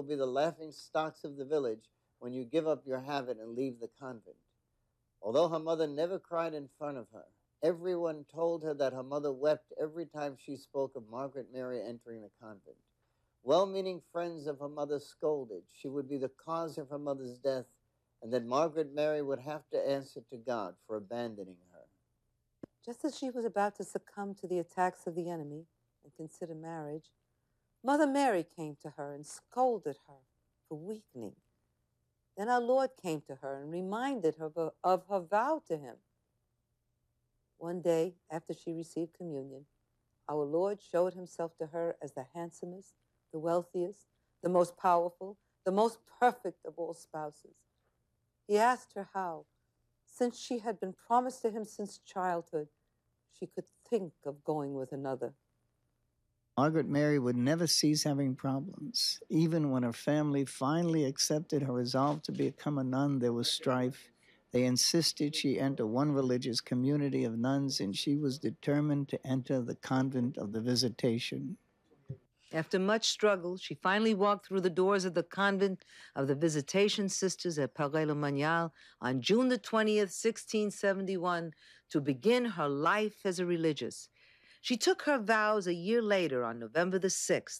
will be the laughing stocks of the village when you give up your habit and leave the convent. Although her mother never cried in front of her, everyone told her that her mother wept every time she spoke of Margaret Mary entering the convent. Well-meaning friends of her mother scolded she would be the cause of her mother's death, and that Margaret Mary would have to answer to God for abandoning her. Just as she was about to succumb to the attacks of the enemy and consider marriage, Mother Mary came to her and scolded her for weakening. Then our Lord came to her and reminded her of her vow to him. One day, after she received communion, our Lord showed himself to her as the handsomest, the wealthiest, the most powerful, the most perfect of all spouses. He asked her how, since she had been promised to him since childhood, she could think of going with another. Margaret Mary would never cease having problems. Even when her family finally accepted her resolve to become a nun, there was strife. They insisted she enter one religious community of nuns, and she was determined to enter the convent of the Visitation. After much struggle, she finally walked through the doors of the convent of the Visitation Sisters at Paray-le-Monial on June the 20th, 1671, to begin her life as a religious. She took her vows a year later on November the 6th,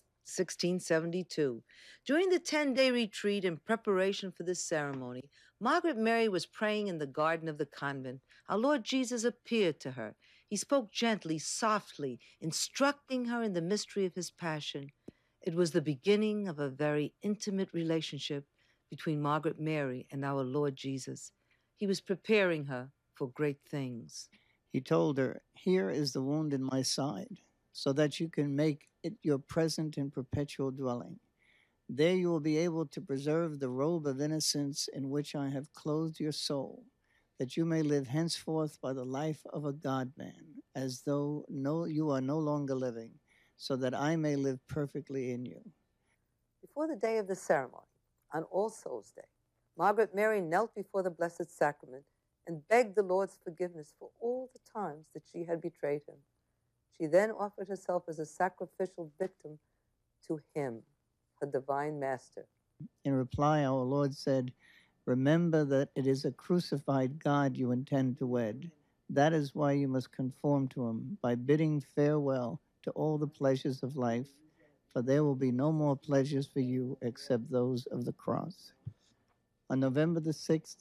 1672. During the 10-day retreat in preparation for this ceremony, Margaret Mary was praying in the garden of the convent. Our Lord Jesus appeared to her. He spoke gently, softly, instructing her in the mystery of his passion. It was the beginning of a very intimate relationship between Margaret Mary and our Lord Jesus. He was preparing her for great things. He told her, "Here is the wound in my side, so that you can make it your present and perpetual dwelling. There you will be able to preserve the robe of innocence in which I have clothed your soul, that you may live henceforth by the life of a God-man, as though you are no longer living, so that I may live perfectly in you." Before the day of the ceremony, on All Souls' Day, Margaret Mary knelt before the Blessed Sacrament and begged the Lord's forgiveness for all the times that she had betrayed him. She then offered herself as a sacrificial victim to him, her divine master. In reply, our Lord said, "Remember that it is a crucified God you intend to wed. That is why you must conform to him, by bidding farewell to all the pleasures of life, for there will be no more pleasures for you except those of the cross." On November the 6th,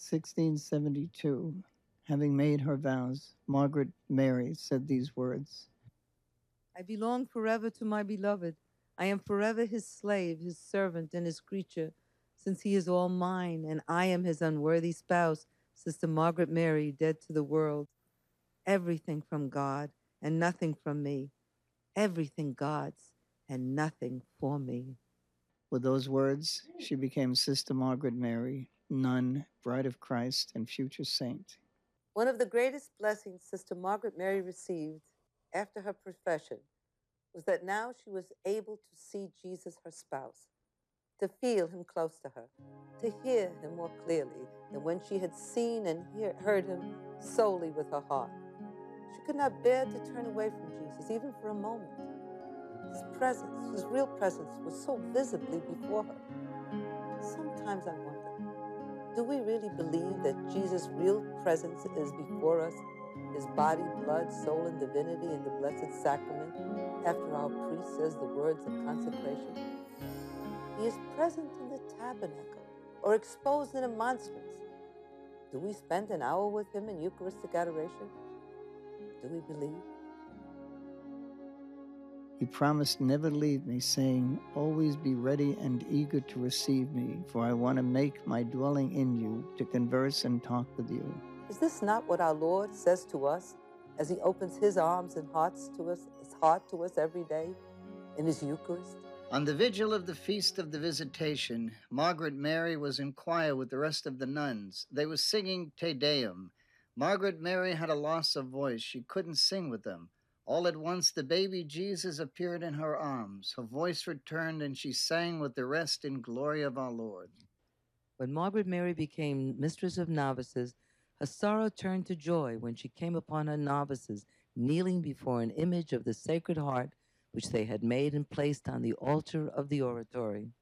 1672, having made her vows, Margaret Mary said these words, "I belong forever to my beloved. I am forever his slave, his servant, and his creature, since he is all mine, and I am his unworthy spouse, Sister Margaret Mary, dead to the world. Everything from God, and nothing from me. Everything God's, and nothing for me." With those words, she became Sister Margaret Mary, nun, bride of Christ, and future saint. One of the greatest blessings Sister Margaret Mary received after her profession was that now she was able to see Jesus, her spouse, to feel him close to her, to hear him more clearly than when she had seen and heard him solely with her heart. She could not bear to turn away from Jesus, even for a moment. His presence, his real presence, was so visibly before her. Sometimes I wonder, do we really believe that Jesus' real presence is before us, his body, blood, soul, and divinity in the Blessed Sacrament, after our priest says the words of consecration? He is present in the tabernacle or exposed in a monstrance. Do we spend an hour with him in Eucharistic adoration? Do we believe? He promised never to leave me, saying, "Always be ready and eager to receive me, for I want to make my dwelling in you, to converse and talk with you." Is this not what our Lord says to us as he opens his arms and his heart to us every day in his Eucharist? On the vigil of the Feast of the Visitation, Margaret Mary was in choir with the rest of the nuns. They were singing Te Deum. Margaret Mary had a loss of voice. She couldn't sing with them. All at once, the baby Jesus appeared in her arms. Her voice returned, and she sang with the rest in glory of our Lord. When Margaret Mary became mistress of novices, her sorrow turned to joy when she came upon her novices kneeling before an image of the Sacred Heart, which they had made and placed on the altar of the oratory.